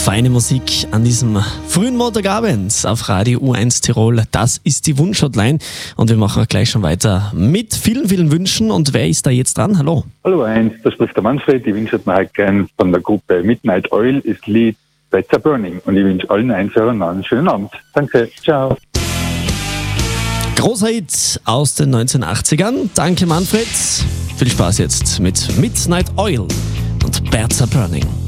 Feine Musik an diesem frühen Montagabend auf Radio U1 Tirol. Das ist die Wunschhotline und wir machen auch gleich schon weiter mit vielen, vielen Wünschen. Und wer ist da jetzt dran? Hallo. Hallo U1, da spricht der Manfred. Ich wünsche mir heute gern von der Gruppe Midnight Oil das Lied Better Burning. Und ich wünsche allen Einhörern einen schönen Abend. Danke, ciao. Großer Hit aus den 1980ern. Danke Manfred. Viel Spaß jetzt mit Midnight Oil und Better Burning.